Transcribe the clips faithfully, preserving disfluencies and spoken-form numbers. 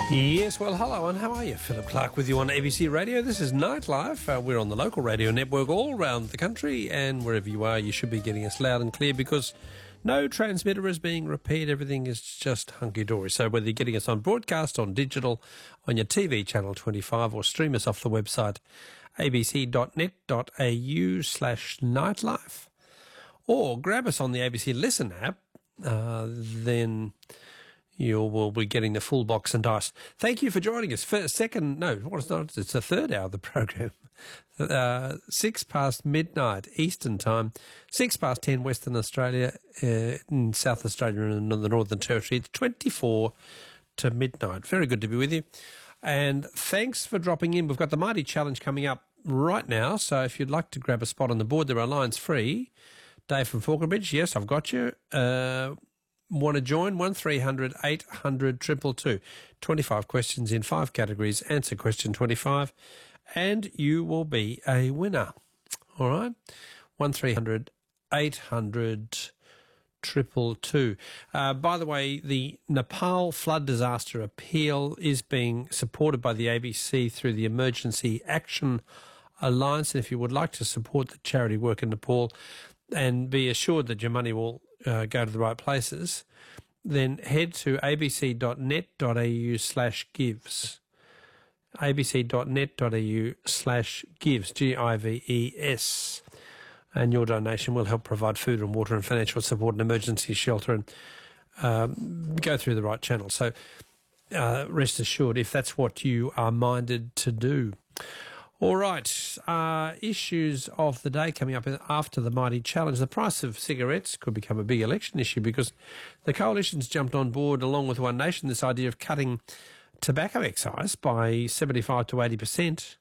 Yes, well, hello, and how are you? Philip Clark with you on A B C Radio. This is Nightlife. Uh, we're on the local radio network all around the country, and wherever you are, you should be getting us loud and clear because no transmitter is being repaired. Everything is just hunky-dory. So whether you're getting us on broadcast, on digital, on your T V channel twenty-five, or stream us off the website abc.net.au slash nightlife, or grab us on the A B C Listen app, uh, then you will be getting the full box and dice. Thank you for joining us. First, second, no, what is not? It's the third hour of the program. Uh, six past midnight Eastern time, six past ten Western Australia, uh, in South Australia and in the Northern Territory. It's twenty-four to midnight. Very good to be with you. And thanks for dropping in. We've got the Mighty Challenge coming up right now. So if you'd like to grab a spot on the board, there are lines free. Dave from Falconbridge, yes, I've got you. Uh, Want to join? one three hundred eight hundred two two two. twenty-five questions in five categories. Answer question twenty-five and you will be a winner. All right? one three hundred eight hundred two two two. Uh, by the way, the Nepal flood disaster appeal is being supported by the A B C through the Emergency Action Alliance. And if you would like to support the charity work in Nepal and be assured that your money will uh, go to the right places, then head to abc.net.au slash gives. abc.net.au slash gives, G I V E S. And your donation will help provide food and water and financial support and emergency shelter and um, go through the right channel. So uh, rest assured, if that's what you are minded to do. All right, uh, issues of the day coming up after the Mighty Challenge. The price of cigarettes could become a big election issue because the coalition's jumped on board, along with One Nation, this idea of cutting tobacco excise by seventy-five to eighty percent.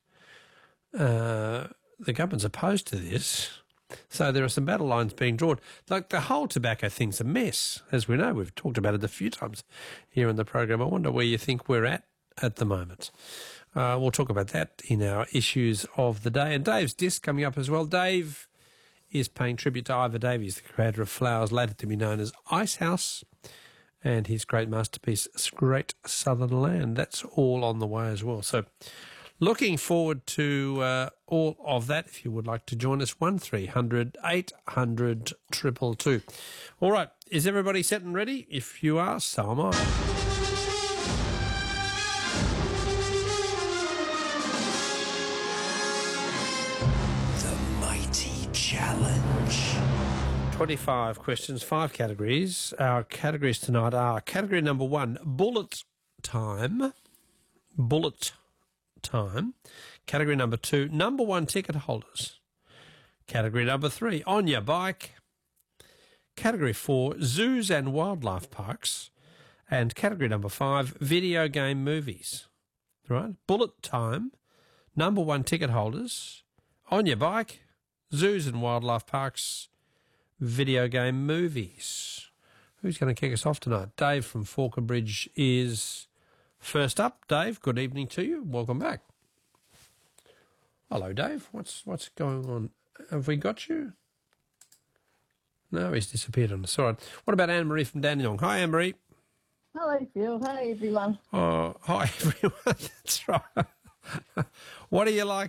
Uh, the government's opposed to this, so there are some battle lines being drawn. Like, the whole tobacco thing's a mess, as we know. We've talked about it a few times here in the program. I wonder where you think we're at at the moment. Uh, we'll talk about that in our issues of the day. And Dave's disc coming up as well. Dave is paying tribute to Ivor Davies, the creator of Flowers, later to be known as Icehouse, and his great masterpiece, Great Southern Land. That's all on the way as well. So looking forward to uh, all of that. If you would like to join us, one three hundred eight hundred two two two. All right, is everybody set and ready? If you are, so am I. Challenge. twenty-five questions, five categories. Our categories tonight are category number one, bullet time. Bullet time. Category number two, number one ticket holders. Category number three, on your bike. Category four, zoos and wildlife parks. And category number five, video game movies. Right? Bullet time, number one ticket holders, on your bike, zoos and wildlife parks, video game movies. Who's going to kick us off tonight? Dave from Falconbridge is first up. Dave, good evening to you. Welcome back. Hello, Dave. What's what's going on? Have we got you? No, he's disappeared on us. All right. What about Anne-Marie from Dandenong? Hi, Anne-Marie. Hello, Phil. Hi, everyone. Oh, hi, everyone. That's right. What do you like